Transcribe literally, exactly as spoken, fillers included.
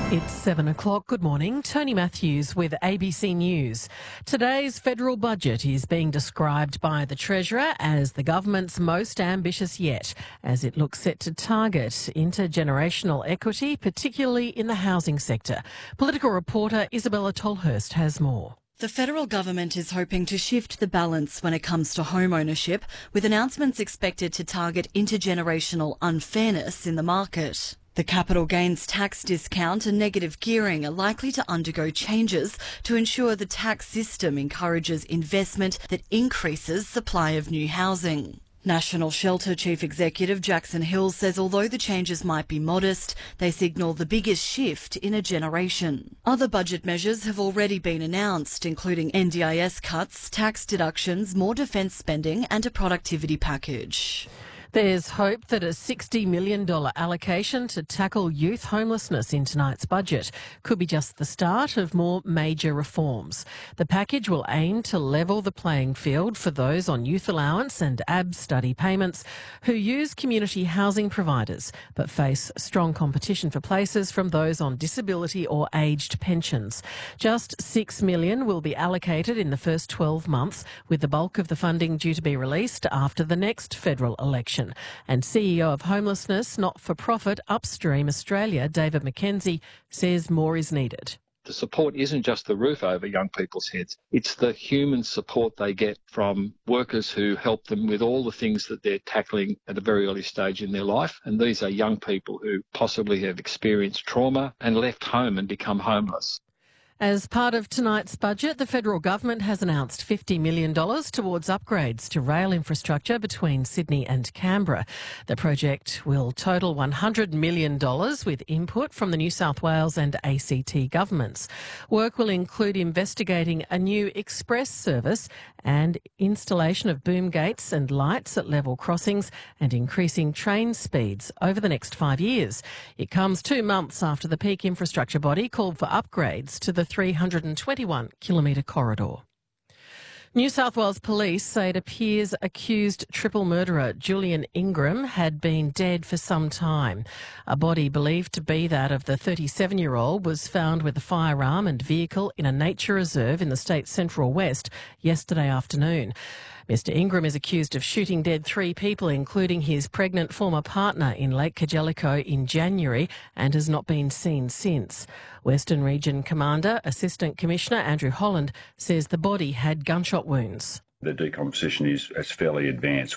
It's seven o'clock. Good morning. Tony Matthews with A B C News. Today's federal budget is being described by the Treasurer as the government's most ambitious yet, as it looks set to target intergenerational equity, particularly in the housing sector. Political reporter Isabella Tolhurst has more. The federal government is hoping to shift the balance when it comes to home ownership, with announcements expected to target intergenerational unfairness in the market. The capital gains tax discount and negative gearing are likely to undergo changes to ensure the tax system encourages investment that increases supply of new housing. National Shelter Chief Executive Jackson Hill says although the changes might be modest, they signal the biggest shift in a generation. Other budget measures have already been announced, including N D I S cuts, tax deductions, more defence spending and a productivity package. There's hope that a sixty million dollars allocation to tackle youth homelessness in tonight's budget could be just the start of more major reforms. The package will aim to level the playing field for those on youth allowance and A B study payments who use community housing providers but face strong competition for places from those on disability or aged pensions. Just six million dollars will be allocated in the first twelve months, with the bulk of the funding due to be released after the next federal election. And C E O of homelessness not-for-profit Upstream Australia, David McKenzie, says more is needed. The support isn't just the roof over young people's heads. It's the human support they get from workers who help them with all the things that they're tackling at a very early stage in their life. And these are young people who possibly have experienced trauma and left home and become homeless. As part of tonight's budget, the federal government has announced fifty million dollars towards upgrades to rail infrastructure between Sydney and Canberra. The project will total one hundred million dollars with input from the New South Wales and A C T governments. Work will include investigating a new express service and installation of boom gates and lights at level crossings and increasing train speeds over the next five years. It comes two months after the peak infrastructure body called for upgrades to the three hundred twenty-one kilometre corridor. New South Wales Police say it appears accused triple murderer Julian Ingram had been dead for some time. A body believed to be that of the thirty-seven-year-old was found with a firearm and vehicle in a nature reserve in the state's Central West yesterday afternoon. Mister Ingram is accused of shooting dead three people, including his pregnant former partner in Lake Kajelico in January, and has not been seen since. Western Region Commander, Assistant Commissioner Andrew Holland, says the body had gunshot wounds. The decomposition is, is fairly advanced.